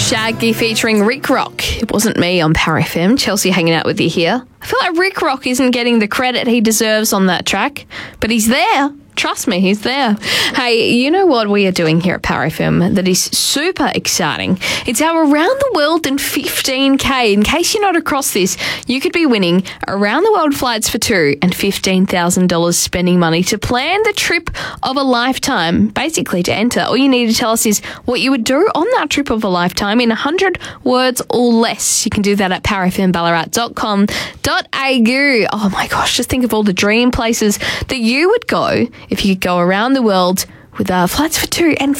Shaggy featuring Rick Rock. It wasn't me on Power FM. Chelsea hanging out with you here. I feel like Rick Rock isn't getting the credit he deserves on that track, but he's there. Trust me, he's there. Hey, you know what we are doing here at Power FM that is super exciting? It's our Around the World in 15K. In case you're not across this, you could be winning around the world flights for two and $15,000 spending money to plan the trip of a lifetime. Basically, to enter, all you need to tell us is what you would do on that trip of a lifetime in 100 words or less. You can do that at powerfmballarat.com.au. Oh my gosh, just think of all the dream places that you would go if you could go around the world with flights for two and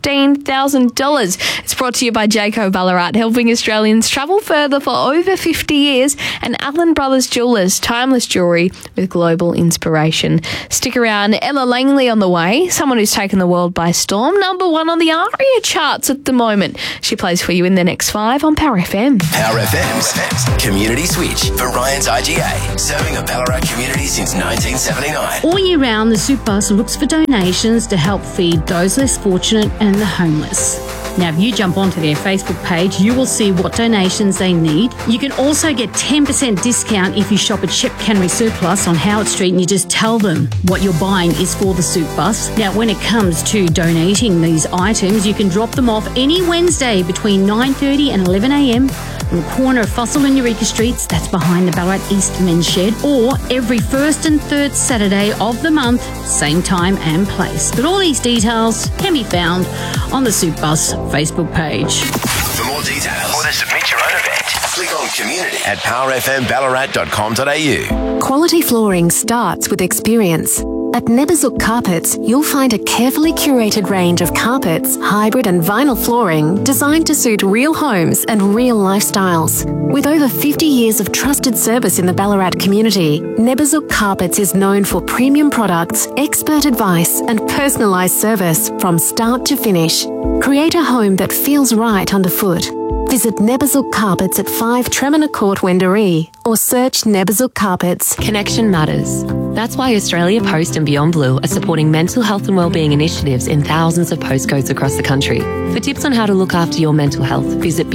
$15,000. It's brought to you by Jayco Ballarat, helping Australians travel further for over 50 years, and Allen Brothers Jewellers, timeless jewellery with global inspiration. Stick around. Ella Langley on the way, someone who's taken the world by storm, number one on the ARIA charts at the moment. She plays for you in the next 5 on Power FM. Power FM's Community Switch for Ryan's IGA, serving the Ballarat community since 1979. All year round, the Soup Bus looks for donations to help feed those less fortunate and the homeless. Now, if you jump onto their Facebook page, you will see what donations they need. You can also get 10% discount if you shop at Shep Canry Surplus on Howard Street and you just tell them what you're buying is for the Soup Bus. Now, when it comes to donating these items, you can drop them off any Wednesday between 9:30 and 11 a.m. on the corner of Fossil and Eureka Streets, that's behind the Ballarat East Men's Shed, or every first and third Saturday of the month, same time and place. But all these details can be found on the Soup Bus Facebook page. For more details or to submit your own event, click on community at powerfmballarat.com.au. Quality flooring starts with experience. At Neberzuk Carpets, you'll find a carefully curated range of carpets, hybrid and vinyl flooring designed to suit real homes and real lifestyles. With over 50 years of trusted service in the Ballarat community, Neberzuk Carpets is known for premium products, expert advice and personalised service from start to finish. Create a home that feels right underfoot. Visit Neberzuk Carpets at 5 Tremina Court, Wendouree, or search Neberzuk Carpets. Connection matters. That's why Australia Post and Beyond Blue are supporting mental health and wellbeing initiatives in thousands of postcodes across the country. For tips on how to look after your mental health, visit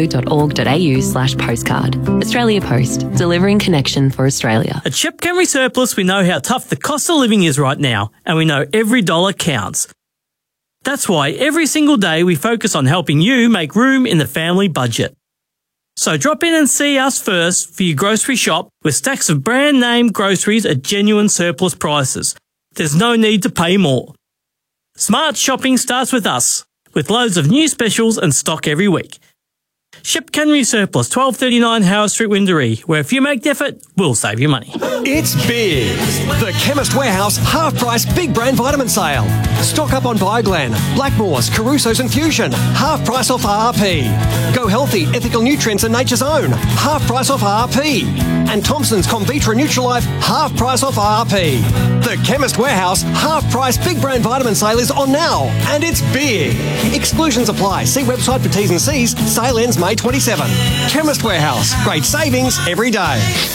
beyondblue.org.au/postcard. Australia Post, delivering connection for Australia. At Shep Canry Surplus, we know how tough the cost of living is right now, and we know every dollar counts. That's why every single day we focus on helping you make room in the family budget. So drop in and see us first for your grocery shop with stacks of brand name groceries at genuine surplus prices. There's no need to pay more. Smart shopping starts with us, with loads of new specials and stock every week. Shep Canry Surplus, 1239 Howard Street, Wendouree, where if you make the effort, we'll save you money. It's big. The Chemist Warehouse half-price big brand vitamin sale. Stock up on Bioglane, Blackmore's, Caruso's and Fusion. Half price off RRP. Go Healthy, Ethical Nutrients and Nature's Own. Half price off RRP. And Thompson's Comvitra Nutrilife, half price off RRP. The Chemist Warehouse half-price big brand vitamin sale is on now, and it's big. Exclusions apply. See website for T's and C's. Sale ends May 27. Chemist Warehouse. Great savings every day.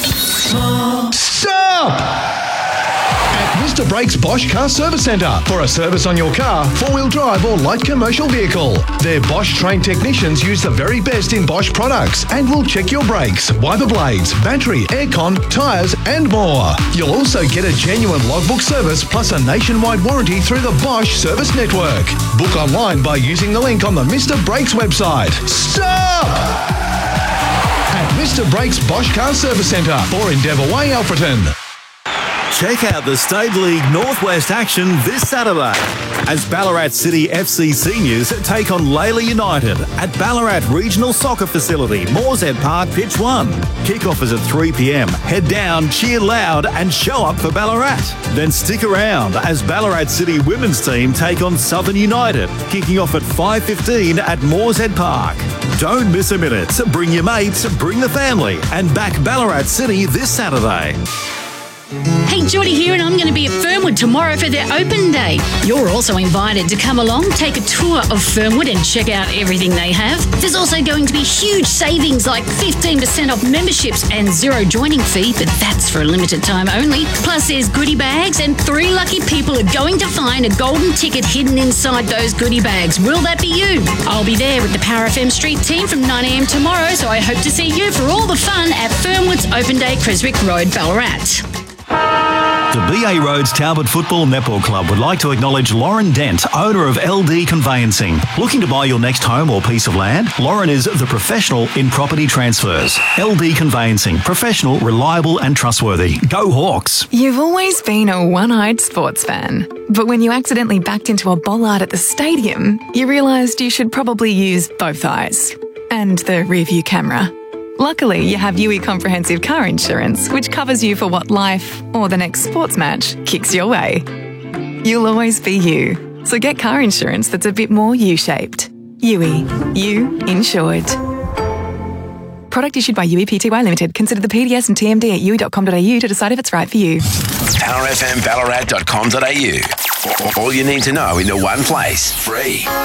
Stop! At Mr. Brakes Bosch Car Service Centre for a service on your car, four-wheel drive or light commercial vehicle. Their Bosch trained technicians use the very best in Bosch products and will check your brakes, wiper blades, battery, aircon, tyres and more. You'll also get a genuine logbook service plus a nationwide warranty through the Bosch Service Network. Book online by using the link on the Mr. Brakes website. Stop! At Mr. Brakes Bosch Car Service Centre for Endeavour Way, Alfreton. Check out the State League Northwest action this Saturday as Ballarat City FC seniors take on Layla United at Ballarat Regional Soccer Facility, Moorshead Park, Pitch 1. Kickoff is at 3 p.m. Head down, cheer loud and show up for Ballarat. Then stick around as Ballarat City women's team take on Southern United, kicking off at 5:15 at Moorshead Park. Don't miss a minute. Bring your mates, bring the family and back Ballarat City this Saturday. Hey, Geordie here, and I'm going to be at Fernwood tomorrow for their open day. You're also invited to come along, take a tour of Fernwood and check out everything they have. There's also going to be huge savings like 15% off memberships and zero joining fee, but that's for a limited time only. Plus there's goodie bags, and 3 lucky people are going to find a golden ticket hidden inside those goodie bags. Will that be you? I'll be there with the Power FM Street team from 9 a.m. tomorrow, so I hope to see you for all the fun at Fernwood's Open Day, Creswick Road, Ballarat. The BA Roads Talbot Football Netball Club would like to acknowledge Lauren Dent, owner of LD Conveyancing. Looking to buy your next home or piece of land? Lauren is the professional in property transfers. LD Conveyancing. Professional, reliable and trustworthy. Go Hawks! You've always been a one-eyed sports fan. But when you accidentally backed into a bollard at the stadium, you realised you should probably use both eyes. And the rear-view camera. Luckily, you have UE Comprehensive Car Insurance, which covers you for what life or the next sports match kicks your way. You'll always be you. So get car insurance that's a bit more U-shaped. UE. You insured. Product issued by UE Pty Limited. Consider the PDS and TMD at UE.com.au to decide if it's right for you. PowerFMBallarat.com.au. All you need to know in the one place. Free.